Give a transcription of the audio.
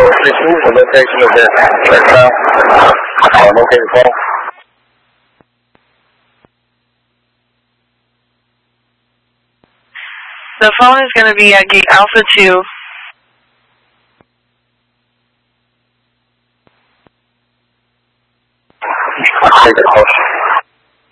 The location of this right now. Okay, the phone. The phone is going to be at gate Alpha 2. Take the call.